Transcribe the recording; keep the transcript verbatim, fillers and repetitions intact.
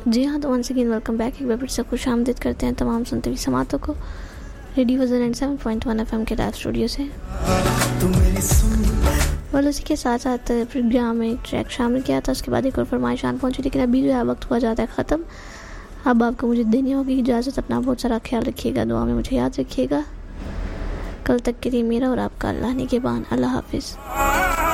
जी हाँ, तो once again welcome back. एक बार फिर से खुश आमदीद करते हैं तमाम सुनते हुए समातों को रेडियो वज़न and seven point one F M के लाइव स्टूडियो से। वाल उसी के साथ साथ प्रोग्राम में एक ट्रैक शामिल किया था, उसके बाद एक और फरमाइश आन पहुँची, लेकिन अभी जो है वक्त हुआ जाता है ख़त्म। अब आपको मुझे देनी होगी इजाज़त। अपना बहुत सारा ख्याल रखिएगा, दुआ में मुझे याद रखिएगा। कल तक के लिए मेरा और आपका अल्लाह निगहबान। अल्लाह हाफिज़।